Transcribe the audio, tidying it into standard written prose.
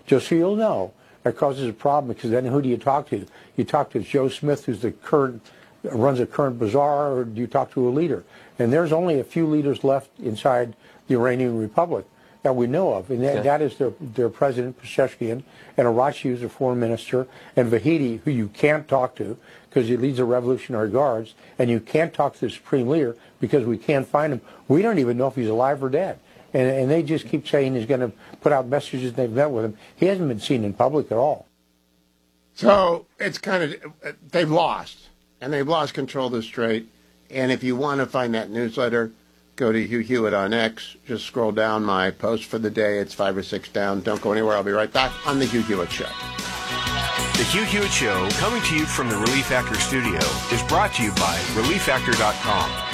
just so you'll know, that causes a problem, because then who do you talk to? You talk to Joe Smith, who's runs a current bazaar, or do you talk to a leader? And there's only a few leaders left inside the Iranian Republic that we know of, and that is their president, Pezeshkian, and Araghchi, who's a foreign minister, and Vahidi, who you can't talk to because he leads the Revolutionary Guards, and you can't talk to the supreme leader because we can't find him. We don't even know if he's alive or dead. And they just keep saying he's going to put out messages they've met with him. He hasn't been seen in public at all. So it's kind of, they've lost, and they've lost control of the Strait. And if you want to find that newsletter, go to Hugh Hewitt on X. Just scroll down my post for the day. It's 5 or 6 down. Don't go anywhere. I'll be right back on The Hugh Hewitt Show. The Hugh Hewitt Show, coming to you from the Relief Factor studio, is brought to you by ReliefFactor.com.